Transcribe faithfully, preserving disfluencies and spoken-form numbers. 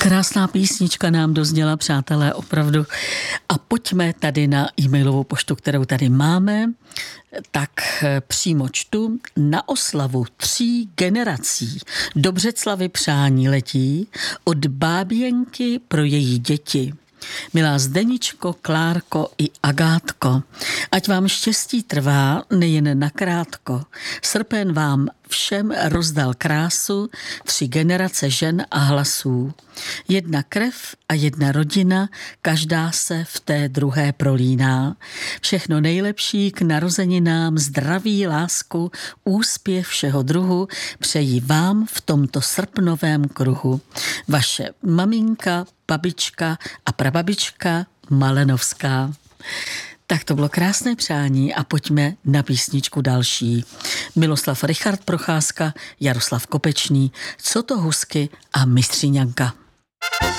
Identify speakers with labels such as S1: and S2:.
S1: Krásná písnička nám dozněla, přátelé, opravdu. A pojďme tady na e-mailovou poštu, kterou tady máme. Tak přímo čtu. Na oslavu tří generací do Břeclavi přání letí od báběnky pro její děti. Milá Zdeničko, Klárko i Agátko, ať vám štěstí trvá nejen nakrátko. Srpen vám všem rozdal krásu, tři generace žen a hlasů. Jedna krev a jedna rodina, každá se v té druhé prolíná. Všechno nejlepší k narozeninám, zdraví, lásku, úspěch všeho druhu přeji vám v tomto srpnovém kruhu. Vaše maminka, babička a prababička Malenovská. Tak to bylo krásné přání a pojďme na písničku další. Miloslav Richard Procházka, Jaroslav Kopečný, Co to husky a Mistříňanka.